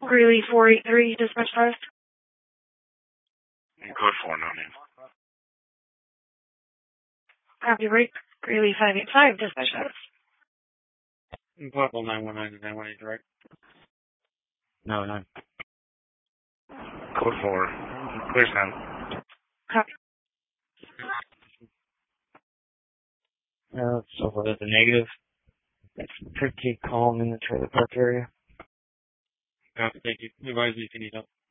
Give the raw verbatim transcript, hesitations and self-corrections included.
Greeley four eight three, dispatch five. Code four, no name. Copy break. Greeley five eight five, dispatch five. Possible nine one nine to nine one eight direct. No, nine. Code four. Clear sound. Copy. Uh, so far that's a negative. It's pretty calm in the trailer park area. Copy, thank you. Advise me if you need help.